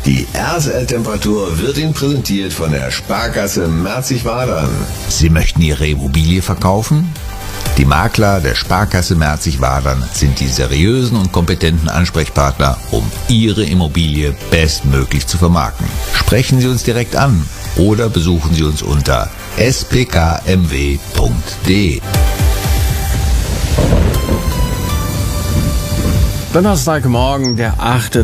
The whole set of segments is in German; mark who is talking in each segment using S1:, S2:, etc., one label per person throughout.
S1: Die RSL-Temperatur wird Ihnen präsentiert von der Sparkasse Merzig-Wadern.
S2: Sie möchten Ihre Immobilie verkaufen? Die Makler der Sparkasse Merzig-Wadern sind die seriösen und kompetenten Ansprechpartner, um Ihre Immobilie bestmöglich zu vermarkten. Sprechen Sie uns direkt an oder besuchen Sie uns unter spkmw.de.
S3: Donnerstagmorgen, der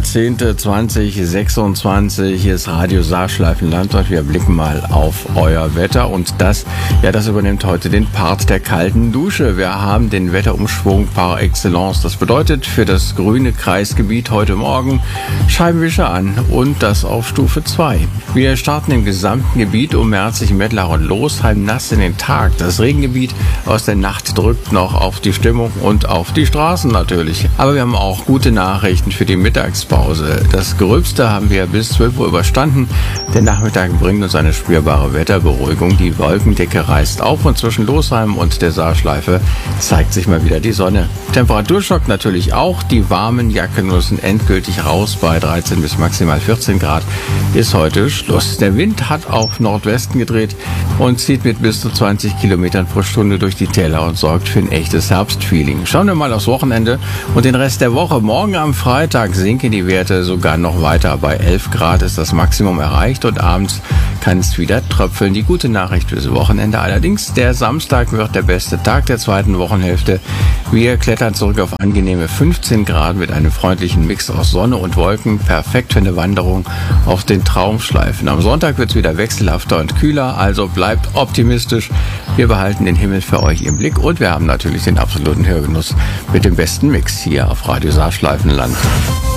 S3: 8.10.2026. Hier ist Radio Saarschleifenland und wir blicken mal auf euer Wetter. Und das übernimmt heute den Part der kalten Dusche. Wir haben den Wetterumschwung par excellence. Das bedeutet für das grüne Kreisgebiet heute Morgen Scheibenwischer an und das auf Stufe 2. Wir starten im gesamten Gebiet um Merzig, Mettlach und Losheim nass in den Tag. Das Regengebiet aus der Nacht drückt noch auf die Stimmung und auf die Straßen natürlich. Aber wir haben auch gute Nachrichten für die Mittagspause. Das Gröbste haben wir bis 12 Uhr überstanden. Der Nachmittag bringt uns eine spürbare Wetterberuhigung. Die Wolkendecke reißt auf und zwischen Losheim und der Saarschleife zeigt sich mal wieder die Sonne. Temperaturschock natürlich auch. Die warmen Jacken müssen endgültig raus. Bei 13 bis maximal 14 Grad ist heute Schluss. Der Wind hat auf Nordwesten gedreht und zieht mit bis zu 20 Kilometern pro Stunde durch die Täler und sorgt für ein echtes Herbstfeeling. Schauen wir mal aufs Wochenende und den Rest der Woche. Morgen am Freitag sinken die Werte sogar noch weiter. Bei 11 Grad ist das Maximum erreicht und abends kann es wieder tröpfeln. Die gute Nachricht fürs Wochenende allerdings, der Samstag wird der beste Tag der zweiten Wochenhälfte. Wir klettern zurück auf angenehme 15 Grad mit einem freundlichen Mix aus Sonne und Wolken. Perfekt für eine Wanderung auf den Traumschleifen. Am Sonntag wird es wieder wechselhafter und kühler, also bleibt optimistisch. Wir behalten den Himmel für euch im Blick und wir haben natürlich den absoluten Hörgenuss mit dem besten Mix hier auf Radio Saarschleifenland.